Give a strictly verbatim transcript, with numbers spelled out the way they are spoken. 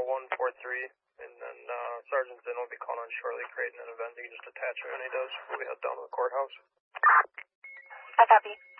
one four three, and then uh, Sergeant Zinn will be calling on shortly, creating an event. You can just attach him when he does. We'll be head down to the courthouse. I copy.